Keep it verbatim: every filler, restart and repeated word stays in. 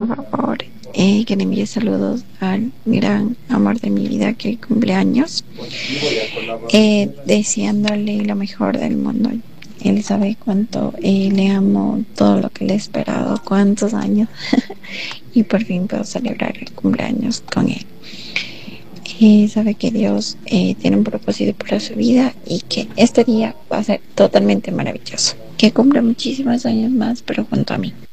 favor, eh, que le envíe saludos al gran amor de mi vida que cumple años, eh, deseándole lo mejor del mundo. Él sabe cuánto eh, le amo, todo lo que le he esperado, cuántos años, y por fin puedo celebrar el cumpleaños con él. Y sabe que Dios eh, tiene un propósito para su vida y que este día va a ser totalmente maravilloso. Que cumpla muchísimos años más, pero junto a mí.